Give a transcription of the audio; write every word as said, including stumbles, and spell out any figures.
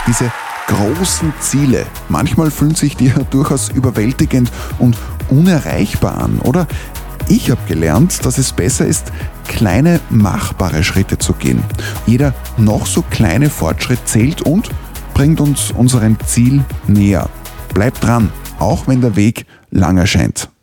Diese großen Ziele, manchmal fühlen sich die ja durchaus überwältigend und unerreichbar an, oder? Ich habe gelernt, dass es besser ist, kleine, machbare Schritte zu gehen. Jeder noch so kleine Fortschritt zählt und bringt uns unserem Ziel näher. Bleibt dran, auch wenn der Weg lang erscheint.